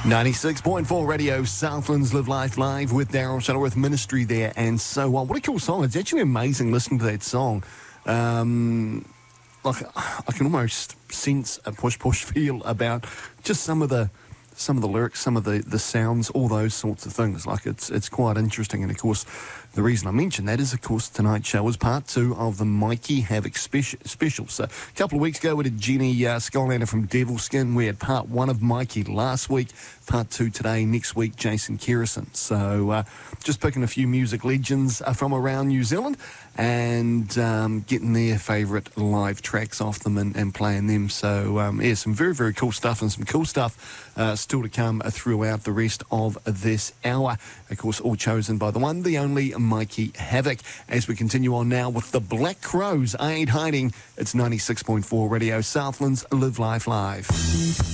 96.4 Radio Southlands Live Life Live with Daryl Shuttleworth, Ministry there and so on. What a cool song. It's actually amazing listening to that song. Like I can almost sense a push feel about just some of the lyrics, some of the sounds, all those sorts of things. Like it's quite interesting. And of course, the reason I mention that is, of course, tonight's show is part 2 of the Mikey Havoc special. So a couple of weeks ago, we did Jenny Skolander from Devilskin. We had part 1 of Mikey last week, part 2 today, next week, Jason Kerrison. So just picking a few music legends from around New Zealand and getting their favourite live tracks off them and playing them. So, yeah, some very, very cool stuff and some cool stuff still to come throughout the rest of this hour. Of course, all chosen by the one, the only Mikey Havoc. As we continue on now with the Black Crowes, I Ain't Hiding. It's 96.4 Radio Southlands Live Life Live.